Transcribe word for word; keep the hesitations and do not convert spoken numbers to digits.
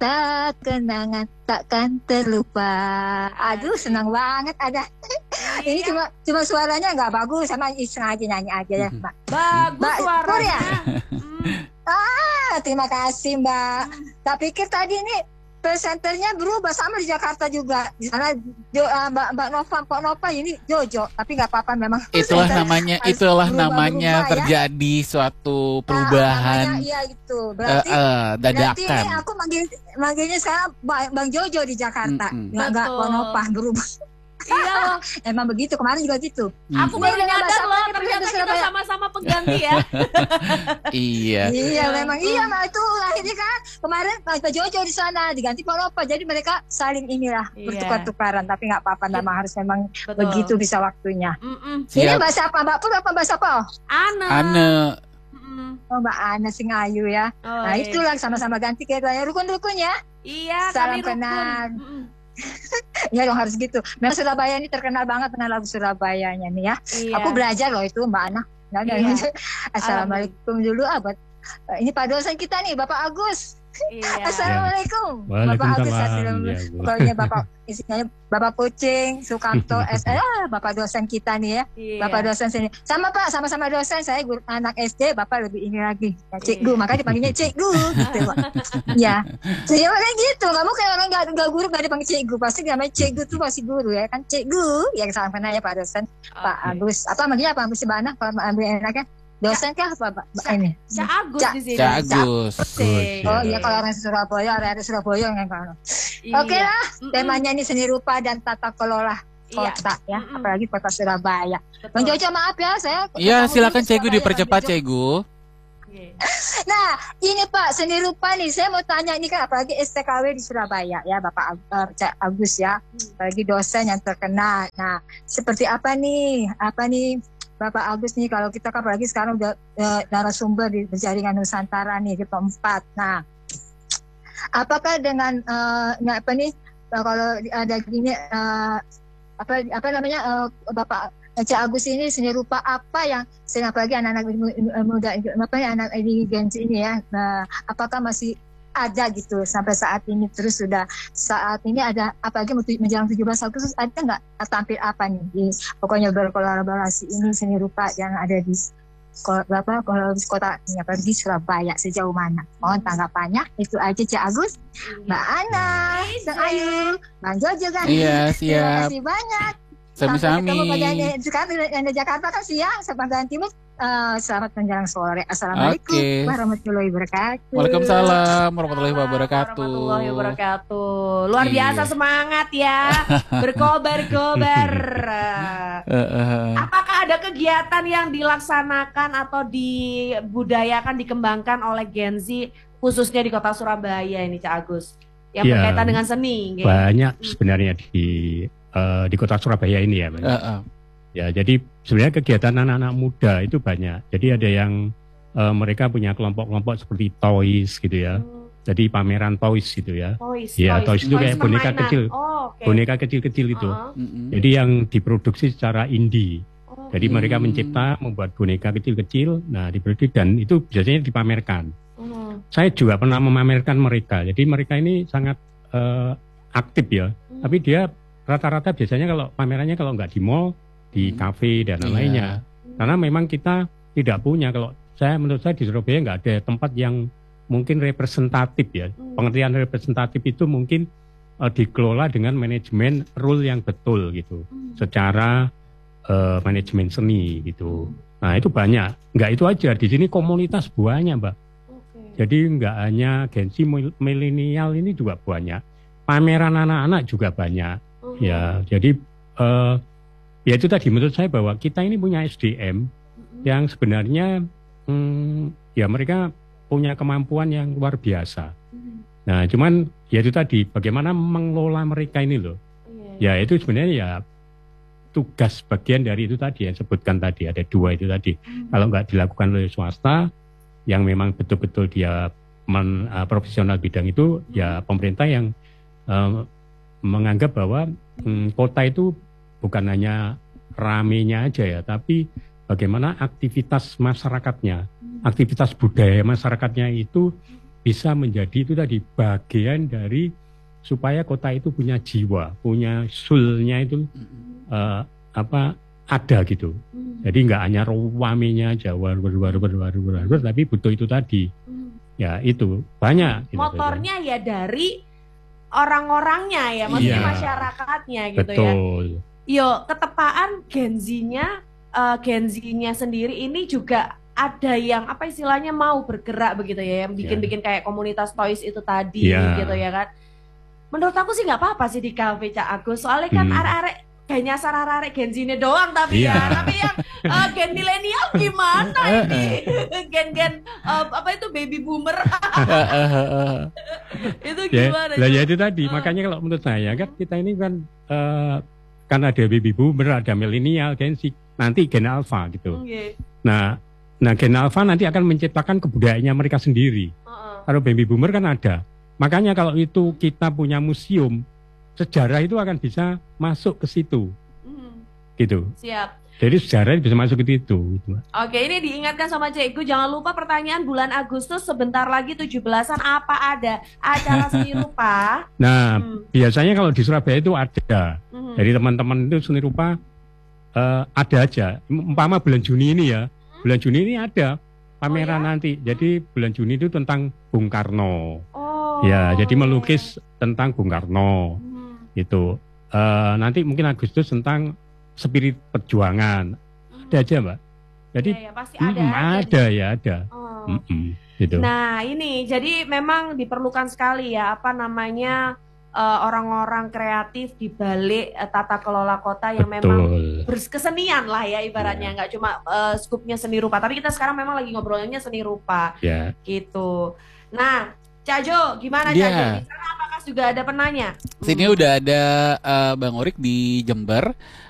Cinta kenangan takkan terlupa. Aduh, senang banget ada. Ini cuma cuma suaranya nggak bagus, sama iseng aja nyanyi aja ya, Mbak. Bagus Mbak suaranya. Pur ya? Ah, terima kasih Mbak. Tak pikir tadi nih presenternya berubah, sama di Jakarta juga. Di sana Jo, uh, Mbak Mbak Nova, Mbak Nova ini Jojo, tapi nggak apa-apa memang. Itulah namanya, itulah berubah, namanya berubah, terjadi ya? Suatu Nah, perubahan. namanya, iya itu. Berarti, uh, uh, berarti ini dadakan. aku manggil manggilnya sekarang Bang, Bang Jojo di Jakarta. Mm-mm. Nggak nggak Mbak Nova berubah. Iya loh. Emang begitu, kemarin juga gitu. Aku baru Ini nyadar bahasa loh, apa nih, ternyata kita Surabaya? sama-sama pengganti ya. Iya. Iya memang iya Mbak, itu akhirnya kan kemarin Pak Jojo di sana diganti Pak Nova, jadi mereka saling inilah Iya. bertukar-tukaran, tapi nggak apa-apa, memang harus memang Betul. begitu bisa waktunya. Mm-mm. Ini Siap. Mbak siapa, Mbak Pur apa Mbak siapa? Ane. Ane. Mm-mm. Oh Mbak Ana sing ayu ya. Oh, Nah iya. itulah sama-sama ganti kayak rukun-rukun ya. Iya, Salam kami rukun. kenal. Mm-mm. Ya dong harus gitu. Memang Surabaya ini terkenal banget dengan lagu Surabayanya nih ya. Iya. Aku belajar loh itu Mbak Ana. Nah, Iya. Assalamualaikum dulu ah buat ini Pak dosen kita nih Bapak Agus. Iya. Assalamualaikum. Bapak Waalaikumsalam. Agus Ya, assalamualaikum. Bu. Pokoknya Bapak isinya Bapak Kucing, Sukamto S ah, Bapak dosen kita nih ya. Iya. Bapak dosen sini. Sama Pak, sama-sama dosen. Saya guru, anak S D, Bapak lebih ini lagi. Ya, Cikgu, Iya. makanya dipanggilnya Cikgu gitu, Pak. Ya. Saya kayak gitu. Kamu kayak orang enggak enggak guru enggak dipanggil Cikgu. Pasti namanya Cikgu tuh pasti guru ya kan. Cikgu yang salam kenal ya Pak dosen. Pak Oke. Agus. Apa manggilnya apa? Mesti Bana kalau ambil enaknya. Dosen kah apa Pak? Pak ini? Cak Agus Cak- di sini. Cak Agus. Bagus, Oh ya. iya kalau orang Surabaya, area Surabaya yang kan. Iya. Oke lah, Mm-mm. temanya ini seni rupa dan tata kelola Iya. kota ya, Mm-mm. apalagi kota Surabaya. Betul. Bang Jojo maaf ya, saya. Iya, ketemu silakan di Cegu Surabaya, dipercepat Bang Jojo. Cegu. Iya. Nah, ini Pak seni rupa nih, saya mau tanya ini kan apalagi S T K W di Surabaya ya, Bapak Ag- eh, Cak Agus ya, apalagi dosen yang terkenal. Nah, seperti apa nih, apa nih Bapak Agus nih kalau kita kan apalagi sekarang udah eh, narasumber di jaringan Nusantara nih di tempat. Nah, apakah dengan eh, nggak apa nih eh, kalau ada gini eh, apa apa namanya eh, Bapak Cak Agus ini seni rupa apa yang sehingga apalagi anak-anak muda apa ya anak di Gen Z ini ya, nah, apakah masih ada gitu sampai saat ini, terus sudah saat ini ada apalagi menjelang tujuh belas Agustus ada nggak tampil apa nih di pokoknya berkolaborasi ini seni rupa yang ada di ko- apa kalau di kota ini apalagi Surabaya sejauh mana? Mohon tanggapannya. Itu aja Cak Agus, Mbak Ana, Sang Ayu, Bang Jojo kan. Iya, Terima siap. kasih banyak. Sampai Sami-sami. ketemu pada yang- sekarang yang di Jakarta kan siang, sepanjang timur. Eh, selamat menjelang sore. Assalamualaikum Oke. warahmatullahi wabarakatuh. Waalaikumsalam warahmatullahi wabarakatuh. Warahmatullahi wabarakatuh. Luar Iya. biasa semangat ya. Berkobar-kobar. Eh, eh. Apakah ada kegiatan yang dilaksanakan atau dibudayakan, dikembangkan oleh Gen Z khususnya di kota Surabaya ini Cak Agus? Yang Iya. berkaitan dengan seni. gitu. Banyak sebenarnya di eh, di kota Surabaya ini ya, Mas. Eh, eh. Ya, jadi sebenarnya kegiatan anak-anak muda itu banyak. Jadi ada yang eh, mereka punya kelompok-kelompok seperti toys gitu ya. Hmm, Jadi pameran toys gitu ya. Toys, Iya, toys itu kayak boneka permainan. kecil. Oh, oke. Boneka kecil-kecil itu. Uh-uh. Mm-mm. Jadi yang diproduksi secara indie. Oh, Jadi mereka Hmm. mencipta, membuat boneka kecil-kecil, nah diproduksi dan itu biasanya dipamerkan. uh, Saya juga pernah memamerkan mereka. Jadi mereka ini sangat eh, aktif ya. hmm. Tapi dia rata-rata biasanya kalau pamerannya kalau nggak di mall, di Hmm. kafe dan Iya. lainnya. Karena memang kita tidak punya. Kalau saya menurut saya di Surabaya nggak ada tempat yang mungkin representatif ya. Hmm. Pengertian representatif itu mungkin eh, dikelola dengan manajemen rule yang betul gitu. Hmm. Secara eh, manajemen seni gitu. Nah itu banyak. Nggak itu aja. Di sini komunitas banyak, Mbak. Oke. Jadi nggak hanya Gen Z mil- milenial ini juga banyak. Pameran anak-anak juga banyak. Uh-huh. Ya, jadi eh, ya itu tadi menurut saya bahwa kita ini punya S D M Uh-huh. yang sebenarnya hmm, ya mereka punya kemampuan yang luar biasa. Hmm. Nah, cuman ya itu tadi bagaimana mengelola mereka ini loh. Iya. Ya itu sebenarnya ya tugas bagian dari itu tadi yang sebutkan tadi ada dua itu tadi. Hmm. Kalau nggak dilakukan oleh swasta yang memang betul-betul dia men, uh, profesional bidang itu, ya pemerintah yang uh, menganggap bahwa hmm, kota itu bukan hanya ramenya aja ya, tapi bagaimana aktivitas masyarakatnya, Hmm. aktivitas budaya masyarakatnya itu bisa menjadi itu tadi bagian dari supaya kota itu punya jiwa, punya soul-nya itu uh, apa ada gitu. Hmm. Jadi nggak hanya ruamenya aja war war war war war war, war, tapi butuh itu tadi. Hmm. Ya itu banyak. Gitu, motornya ya dari orang-orangnya ya, maksudnya Iya. masyarakatnya gitu ya. Betul. Yo, ketepaan Gen Z-nya, uh, Gen Z-nya sendiri ini juga ada yang apa istilahnya mau bergerak begitu ya, yang bikin-bikin kayak komunitas toys itu tadi Iya. gitu ya kan. Menurut aku sih nggak apa-apa sih di kafe Cak Agus, soalnya kan Hmm. arek-arek kayak nyasar arek Gen Z-nya doang tapi Iya. ya, tapi yang uh, Gen milenial gimana ini? Gen-gen uh, apa itu baby boomer itu Ya, gimana? lah Cak? ya itu tadi. Uh. Makanya kalau menurut saya kan kita ini kan eh, kan ada baby boomer, ada milenial, Gen Z, nanti Gen Alpha gitu. Oke. Nah, nah Gen Alpha nanti akan menciptakan kebudayaannya mereka sendiri. Uh-uh. Kalau baby boomer kan ada. Makanya kalau itu kita punya museum, sejarah itu akan bisa masuk ke situ, Hmm, gitu. siap. Jadi sejarah bisa masuk ke situ. Gitu. Oke, ini diingatkan sama Cikgu, jangan lupa pertanyaan bulan Agustus sebentar lagi tujuh belasan apa ada acara seni rupa? Nah, Hmm, biasanya kalau di Surabaya itu ada. hmm. Jadi teman-teman itu seni rupa eh, ada aja. Umpama bulan Juni ini ya, bulan Juni ini ada pameran Oh, ya? nanti. Jadi bulan Juni itu tentang Bung Karno. Oh. Ya, jadi melukis tentang Bung Karno. Hmm, Itu Eh, nanti mungkin Agustus tentang spirit perjuangan. hmm. Ada aja, Mbak. Jadi Ya, ya, pasti ada. mm, aja ada di- ya ada. Oh. Mm-mm, gitu. Nah, ini jadi memang diperlukan sekali ya apa namanya eh, orang-orang kreatif di balik eh, tata kelola kota yang memang Betul. berkesenian lah ya ibaratnya, Iya. nggak cuma eh, skupnya seni rupa, tapi kita sekarang memang lagi ngobrolnya seni rupa Ya. gitu. Nah, Cak Jo, gimana Iya. Cak Jo? Di sana apakah juga ada penanya? Sini udah ada eh, Bang Orik di Jember.